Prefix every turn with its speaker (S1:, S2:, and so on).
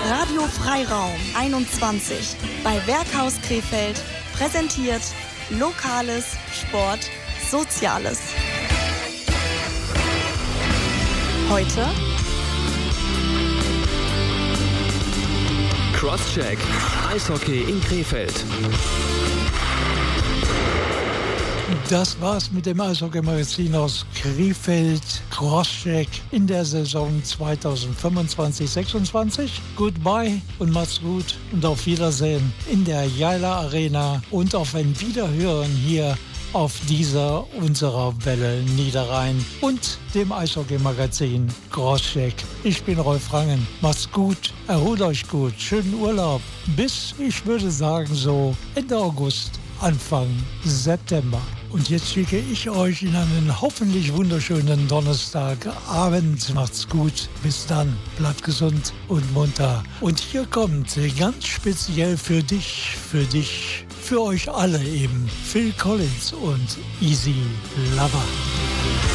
S1: Radio Freiraum 21 bei Werkhaus Krefeld präsentiert Lokales, Sport, Soziales. Heute
S2: Crosscheck, Eishockey in Krefeld.
S3: Das war's mit dem Eishockey-Magazin aus Krefeld. Crosscheck in der Saison 2025-26. Goodbye und macht's gut und auf Wiedersehen in der Jaila Arena und auf ein Wiederhören hier auf dieser unserer Welle Niederrhein und dem Eishockey-Magazin Crosscheck. Ich bin Rolf Rangen. Macht's gut, erholt euch gut, schönen Urlaub. Bis, ich würde sagen, so Ende August, Anfang September. Und jetzt schicke ich euch in einen hoffentlich wunderschönen Donnerstagabend. Macht's gut. Bis dann. Bleibt gesund und munter. Und hier kommt ganz speziell für dich, für euch alle eben, Phil Collins und Easy Lover.